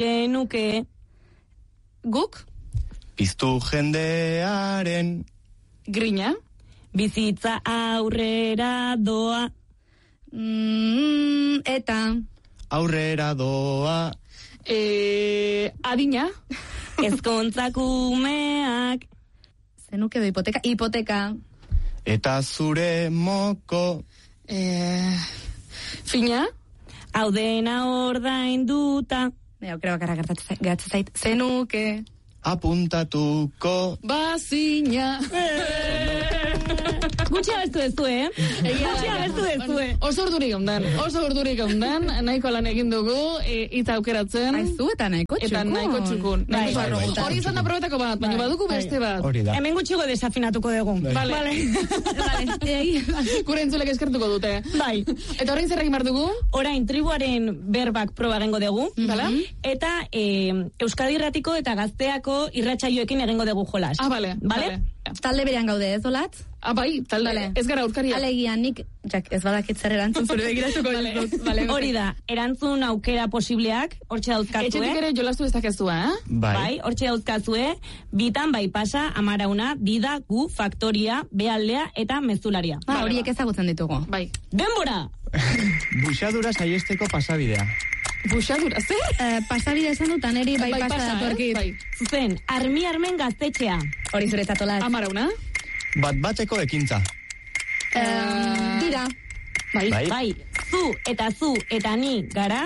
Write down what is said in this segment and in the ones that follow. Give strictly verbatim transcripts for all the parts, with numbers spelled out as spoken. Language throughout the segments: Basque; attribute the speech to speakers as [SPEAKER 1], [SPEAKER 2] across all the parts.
[SPEAKER 1] genuke.
[SPEAKER 2] Guk?
[SPEAKER 3] Piztu jendearen.
[SPEAKER 2] Grina?
[SPEAKER 1] Bizitza aurrera doa.
[SPEAKER 4] Mm, eta...
[SPEAKER 3] Aurrera doa.
[SPEAKER 2] E, adina?
[SPEAKER 1] Ezkontzakumeak.
[SPEAKER 4] Zenuke do hipoteka. Hipoteka.
[SPEAKER 3] Eta zure moko.
[SPEAKER 2] E, fina?
[SPEAKER 1] Hau dena ordainduta.
[SPEAKER 4] Ne, aukera bakarra gertatzen zait. Zenuke.
[SPEAKER 3] Apuntatuko.
[SPEAKER 2] Bazina.
[SPEAKER 1] Gutxi abestu dezu, eh? Gutxi abestu dezu, eh?
[SPEAKER 2] Oso urdurik ondan, oso urdurik ondan, nahiko lan egin dugu, hitz e, aukeratzen.
[SPEAKER 4] Aizu, eta nahiko txukun.
[SPEAKER 2] Eta nahiko txukun.
[SPEAKER 1] Bai,
[SPEAKER 2] bai, bai. Hori izan da probetako bat, baina bai, badugu beste bat.
[SPEAKER 3] Hori da.
[SPEAKER 1] Hemen gutxigo desafinatuko dugu.
[SPEAKER 2] Vale.
[SPEAKER 4] Vale.
[SPEAKER 2] Gure entzulek eskertuko dute.
[SPEAKER 1] Bai.
[SPEAKER 2] Eta orain zer egin behar dugu?
[SPEAKER 1] Orain tribuaren berbak proba egingo dugu.
[SPEAKER 2] Bala?
[SPEAKER 1] Eta e, Euskadi Irratiko eta Gazteako irratsaioekin egingo dugu jolas.
[SPEAKER 2] Ah, bale.
[SPEAKER 1] Bale?
[SPEAKER 4] Talde berean gaude, ez olat?
[SPEAKER 2] Ah, bai, talde.
[SPEAKER 4] Vale.
[SPEAKER 2] Ez gara aurkaria.
[SPEAKER 4] Alegia, nik, jak, ez badakit zer erantzun zure begiratuko.
[SPEAKER 2] Vale.
[SPEAKER 4] Vale.
[SPEAKER 1] Hori da, erantzun aukera posibleak, hortxe dauzkazue.
[SPEAKER 2] Etxetik ere jolastu ez dakezua, eh?
[SPEAKER 3] Bai.
[SPEAKER 1] Bai, hortxe dauzkazue, bitan bai pasa, amarauna, dida, gu, faktoria, bealdea eta mezularia.
[SPEAKER 4] Ah, horiek ezagutzen ditugu.
[SPEAKER 2] Bai.
[SPEAKER 1] Denbora!
[SPEAKER 3] Buxadura saiesteko pasabidea.
[SPEAKER 2] Buxadura, zer?
[SPEAKER 4] Eh, pasabide esan dut, aneri bai,
[SPEAKER 2] Bai,
[SPEAKER 4] pasa
[SPEAKER 2] pasa,
[SPEAKER 4] datorkit.
[SPEAKER 2] eh? Bai.
[SPEAKER 1] Zuzen, armi armen gaztetxea.
[SPEAKER 4] Hori zure zatolat.
[SPEAKER 2] Amarauna?
[SPEAKER 3] Bat bateko ekintza.
[SPEAKER 4] Eh, dira.
[SPEAKER 2] Bai.
[SPEAKER 3] Bai.
[SPEAKER 1] Bai, zu eta zu eta ni gara.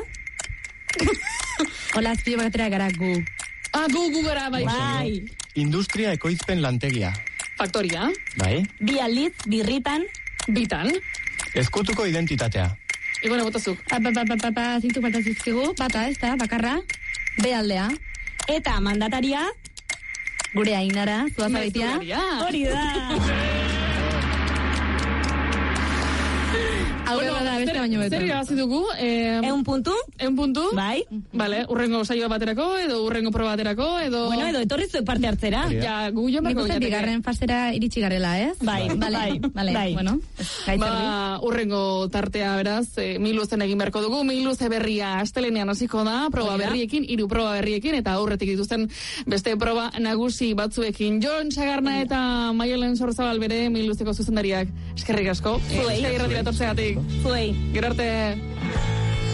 [SPEAKER 4] Hola, azpio batera gara gu.
[SPEAKER 2] Ah, gu, gu gara, bai.
[SPEAKER 1] Bai,
[SPEAKER 3] Industria ekoizpen lantegia.
[SPEAKER 2] Faktoria.
[SPEAKER 3] Bai.
[SPEAKER 1] bi aldiz, birritan,
[SPEAKER 2] Bitan.
[SPEAKER 3] Ezkutuko identitatea.
[SPEAKER 2] Igone botazuk.
[SPEAKER 4] Pa, pa, pa, pa, pa, pa, zintu falta zizkigu. Bata, ez da, bakarra. Bealdea.
[SPEAKER 1] eta mandataria,
[SPEAKER 4] Gure Ainara, zuazabaitia.
[SPEAKER 2] Mezularia.
[SPEAKER 1] hori da.
[SPEAKER 4] Aurre bada beste baino beto.
[SPEAKER 2] Zer irabazi dugu? Eh,
[SPEAKER 1] Eun puntu,
[SPEAKER 2] Eun puntu?
[SPEAKER 1] bai.
[SPEAKER 2] Vale, urrengo saio baterako, edo urrengo proba baterako, edo...
[SPEAKER 1] Bueno, edo etorri zuek parte hartzera.
[SPEAKER 3] Hori da.
[SPEAKER 2] Ja, gu jo
[SPEAKER 4] Nik
[SPEAKER 2] marko
[SPEAKER 4] uste bigarren fasera iritsi garela, ez?
[SPEAKER 1] Bai,
[SPEAKER 4] Vale,
[SPEAKER 1] bai,
[SPEAKER 4] vale,
[SPEAKER 1] bai.
[SPEAKER 4] bueno. Gaitzerdi.
[SPEAKER 2] Ba, urrengo tartea beraz, e, miluzen egin beharko dugu, miluze berria astelenean hasiko da, proba
[SPEAKER 4] Hori da.
[SPEAKER 2] berriekin, hiru proba berriekin, eta aurretik dituzten beste proba nagusi batzuekin. Jon Sagarna eta Maialen Sorzabal bere miluzeko zuzendariak. Eskerrik asko.
[SPEAKER 1] Zuei.
[SPEAKER 2] Euskadi Irratira etortzeagatik.
[SPEAKER 1] Zuei.
[SPEAKER 2] Gero arte.